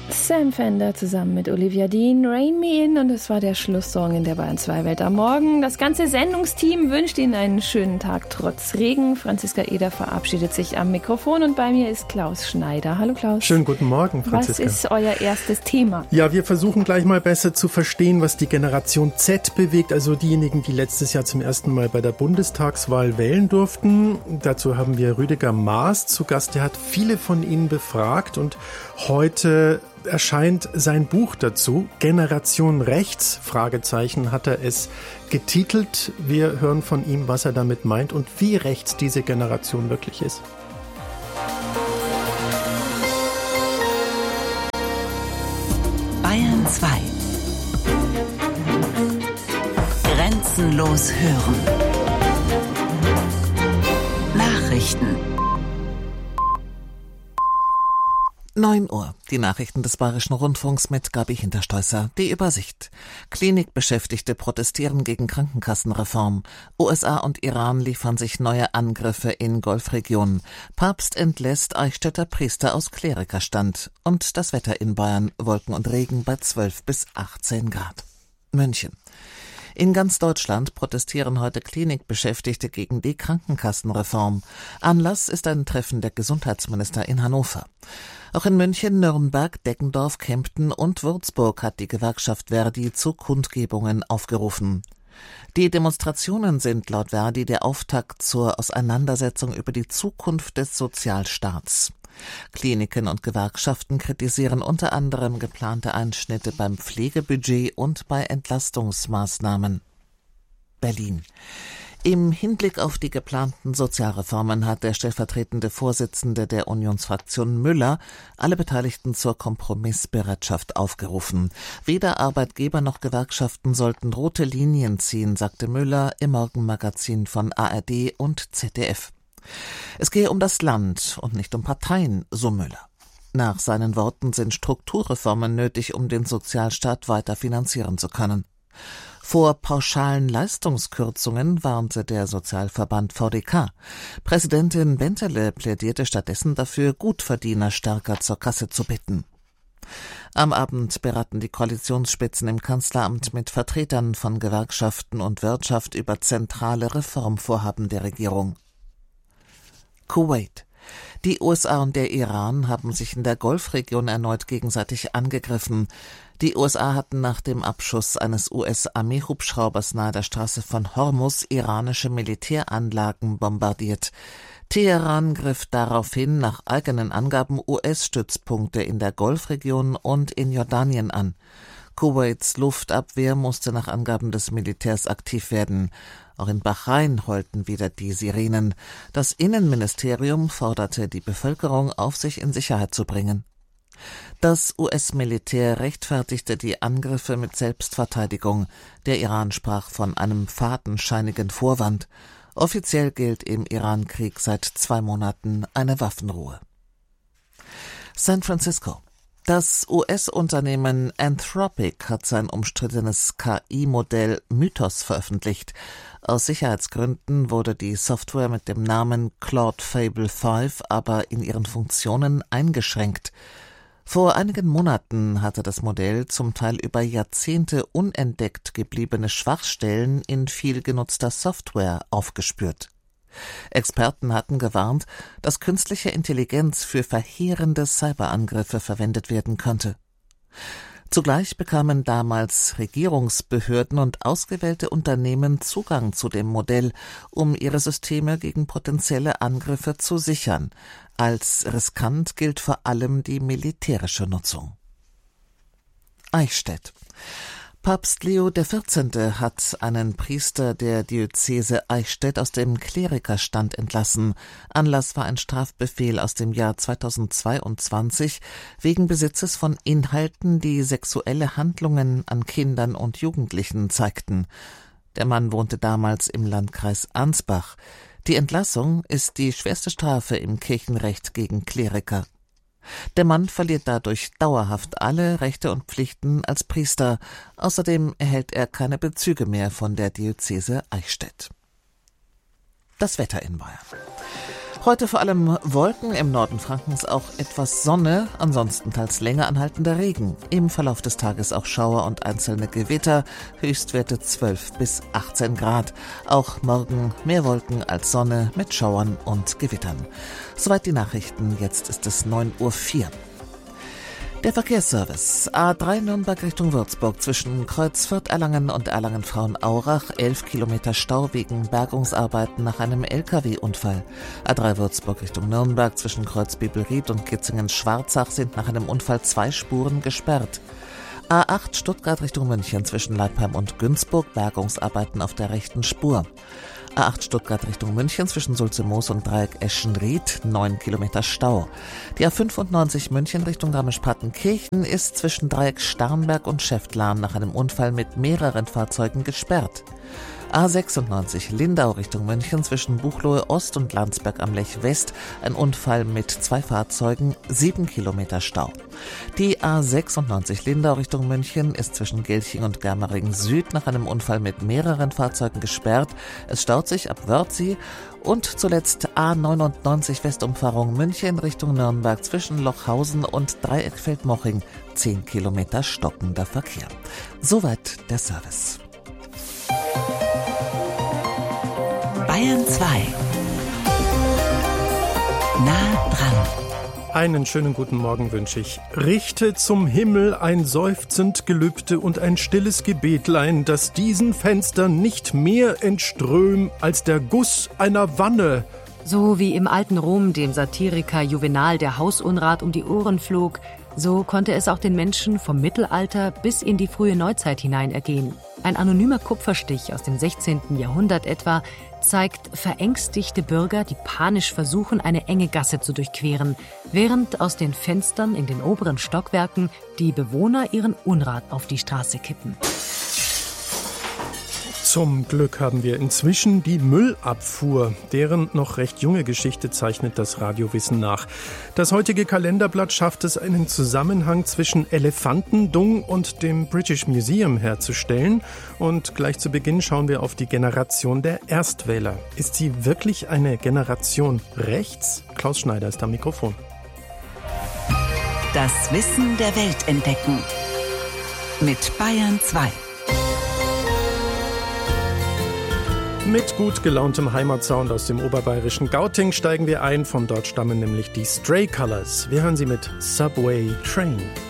Sam Fender zusammen mit Olivia Dean, Rain Me In, und es war der Schlusssong in der Bayern 2 Welt am Morgen. Das ganze Sendungsteam wünscht Ihnen einen schönen Tag trotz Regen. Franziska Eder verabschiedet sich am Mikrofon und bei mir ist Klaus Schneider. Hallo Klaus. Schönen guten Morgen, Franziska. Was ist euer erstes Thema? Ja, wir versuchen gleich mal besser zu verstehen, was die Generation Z bewegt, also diejenigen, die letztes Jahr zum ersten Mal bei der Bundestagswahl wählen durften. Dazu haben wir Rüdiger Maas zu Gast, der hat viele von ihnen befragt und heute erscheint sein Buch dazu, Generation Rechts, Fragezeichen, hat er es getitelt. Wir hören von ihm, was er damit meint und wie rechts diese Generation wirklich ist. Bayern 2. Grenzenlos hören. Nachrichten. 9 Uhr. Die Nachrichten des Bayerischen Rundfunks mit Gabi Hinterstoisser. Die Übersicht. Klinikbeschäftigte protestieren gegen Krankenkassenreform. USA und Iran liefern sich neue Angriffe in Golfregionen. Papst entlässt Eichstätter Priester aus Klerikerstand. Und das Wetter in Bayern. Wolken und Regen bei 12 bis 18 Grad. München. In ganz Deutschland protestieren heute Klinikbeschäftigte gegen die Krankenkassenreform. Anlass ist ein Treffen der Gesundheitsminister in Hannover. Auch in München, Nürnberg, Deggendorf, Kempten und Würzburg hat die Gewerkschaft Verdi zu Kundgebungen aufgerufen. Die Demonstrationen sind laut Verdi der Auftakt zur Auseinandersetzung über die Zukunft des Sozialstaats. Kliniken und Gewerkschaften kritisieren unter anderem geplante Einschnitte beim Pflegebudget und bei Entlastungsmaßnahmen. Berlin. Im Hinblick auf die geplanten Sozialreformen hat der stellvertretende Vorsitzende der Unionsfraktion Müller alle Beteiligten zur Kompromissbereitschaft aufgerufen. Weder Arbeitgeber noch Gewerkschaften sollten rote Linien ziehen, sagte Müller im Morgenmagazin von ARD und ZDF. Es gehe um das Land und nicht um Parteien, so Müller. Nach seinen Worten sind Strukturreformen nötig, um den Sozialstaat weiter finanzieren zu können. Vor pauschalen Leistungskürzungen warnte der Sozialverband VDK. Präsidentin Benterle plädierte stattdessen dafür, Gutverdiener stärker zur Kasse zu bitten. Am Abend beraten die Koalitionsspitzen im Kanzleramt mit Vertretern von Gewerkschaften und Wirtschaft über zentrale Reformvorhaben der Regierung. Kuwait. Die USA und der Iran haben sich in der Golfregion erneut gegenseitig angegriffen. Die USA hatten nach dem Abschuss eines US-Armeehubschraubers nahe der Straße von Hormuz iranische Militäranlagen bombardiert. Teheran griff daraufhin nach eigenen Angaben US-Stützpunkte in der Golfregion und in Jordanien an. Kuwaits Luftabwehr musste nach Angaben des Militärs aktiv werden. Auch in Bahrain heulten wieder die Sirenen. Das Innenministerium forderte die Bevölkerung auf, sich in Sicherheit zu bringen. Das US-Militär rechtfertigte die Angriffe mit Selbstverteidigung. Der Iran sprach von einem fadenscheinigen Vorwand. Offiziell gilt im Iran-Krieg seit 2 Monaten eine Waffenruhe. San Francisco. Das US-Unternehmen Anthropic hat sein umstrittenes KI-Modell Mythos veröffentlicht. Aus Sicherheitsgründen wurde die Software mit dem Namen Claude Fable 5 aber in ihren Funktionen eingeschränkt. Vor einigen Monaten hatte das Modell zum Teil über Jahrzehnte unentdeckt gebliebene Schwachstellen in viel genutzter Software aufgespürt. Experten hatten gewarnt, dass künstliche Intelligenz für verheerende Cyberangriffe verwendet werden könnte. Zugleich bekamen damals Regierungsbehörden und ausgewählte Unternehmen Zugang zu dem Modell, um ihre Systeme gegen potenzielle Angriffe zu sichern. Als riskant gilt vor allem die militärische Nutzung. Eichstätt. Papst Leo XIV. Hat einen Priester der Diözese Eichstätt aus dem Klerikerstand entlassen. Anlass war ein Strafbefehl aus dem Jahr 2022 wegen Besitzes von Inhalten, die sexuelle Handlungen an Kindern und Jugendlichen zeigten. Der Mann wohnte damals im Landkreis Ansbach. Die Entlassung ist die schwerste Strafe im Kirchenrecht gegen Kleriker. Der Mann verliert dadurch dauerhaft alle Rechte und Pflichten als Priester. Außerdem erhält er keine Bezüge mehr von der Diözese Eichstätt. Das Wetter in Bayern. Heute vor allem Wolken, im Norden Frankens auch etwas Sonne, ansonsten teils länger anhaltender Regen. Im Verlauf des Tages auch Schauer und einzelne Gewitter, Höchstwerte 12 bis 18 Grad. Auch morgen mehr Wolken als Sonne mit Schauern und Gewittern. Soweit die Nachrichten, jetzt ist es 9:04 Uhr. Der Verkehrsservice. A3 Nürnberg Richtung Würzburg zwischen Kreuzfürth, Erlangen und Erlangen-Frauenaurach. 11 Kilometer Stau wegen Bergungsarbeiten nach einem LKW-Unfall. A3 Würzburg Richtung Nürnberg zwischen Kreuzbibelried und Gitzingen-Schwarzach sind nach einem Unfall 2 Spuren gesperrt. A8 Stuttgart Richtung München zwischen Leipheim und Günzburg. Bergungsarbeiten auf der rechten Spur. A8 Stuttgart Richtung München zwischen Sulzemoos und Dreieck Eschenried, 9 Kilometer Stau. Die A95 München Richtung Garmisch-Partenkirchen ist zwischen Dreieck Starnberg und Schäftlarn nach einem Unfall mit mehreren Fahrzeugen gesperrt. A96 Lindau Richtung München zwischen Buchloe Ost und Landsberg am Lech West, ein Unfall mit 2 Fahrzeugen, 7 Kilometer Stau. Die A96 Lindau Richtung München ist zwischen Gelching und Germering Süd nach einem Unfall mit mehreren Fahrzeugen gesperrt. Es staut sich ab Wörthsee. Und zuletzt A99 Westumfahrung München Richtung Nürnberg zwischen Lochhausen und Dreieckfeld-Moching, 10 Kilometer stockender Verkehr. Soweit der Service. Bayern 2. Nah dran. Einen schönen guten Morgen wünsche ich. Richte zum Himmel ein seufzend Gelübde und ein stilles Gebetlein, dass diesen Fenstern nicht mehr entström als der Guss einer Wanne. So wie im alten Rom dem Satiriker Juvenal der Hausunrat um die Ohren flog, so konnte es auch den Menschen vom Mittelalter bis in die frühe Neuzeit hinein ergehen. Ein anonymer Kupferstich aus dem 16. Jahrhundert etwa zeigt verängstigte Bürger, die panisch versuchen, eine enge Gasse zu durchqueren, während aus den Fenstern in den oberen Stockwerken die Bewohner ihren Unrat auf die Straße kippen. Zum Glück haben wir inzwischen die Müllabfuhr. Deren noch recht junge Geschichte zeichnet das Radiowissen nach. Das heutige Kalenderblatt schafft es, einen Zusammenhang zwischen Elefantendung und dem British Museum herzustellen. Und gleich zu Beginn schauen wir auf die Generation der Erstwähler. Ist sie wirklich eine Generation rechts? Klaus Schneider ist am Mikrofon. Das Wissen der Welt entdecken. Mit Bayern 2. Mit gut gelauntem Heimatsound aus dem oberbayerischen Gauting steigen wir ein. Von dort stammen nämlich die Stray Colors. Wir hören sie mit Subway Train.